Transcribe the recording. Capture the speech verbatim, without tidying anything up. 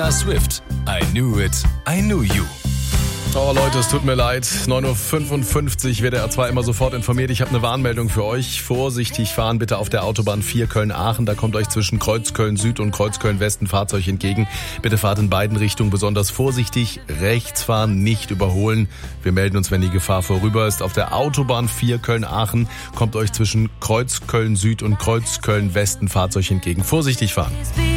Taylor Swift. I knew it, I knew you. Oh Leute, es tut mir leid. neun Uhr fünfundfünfzig, W D R zwei immer sofort informiert. Ich habe eine Warnmeldung für euch. Vorsichtig fahren bitte auf der Autobahn vier Köln-Aachen. Da kommt euch zwischen Kreuzköln Süd und Kreuzköln West ein Fahrzeug entgegen. Bitte fahrt in beiden Richtungen besonders vorsichtig. Rechts fahren, nicht überholen. Wir melden uns, wenn die Gefahr vorüber ist. Auf der Autobahn vier Köln-Aachen kommt euch zwischen Kreuzköln Süd und Kreuzköln West ein Fahrzeug entgegen. Vorsichtig fahren.